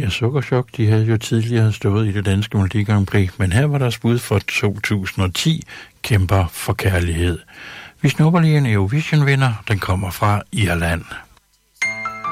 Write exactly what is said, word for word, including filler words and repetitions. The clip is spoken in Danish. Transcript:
Ja, Sukkerchok, de havde jo tidligere stået i det danske Melodi Grand Prix, men her var deres bud for to tusind og ti, Kæmper for kærlighed. Vi snupper lige en Eurovision-vinder, den kommer fra Irland.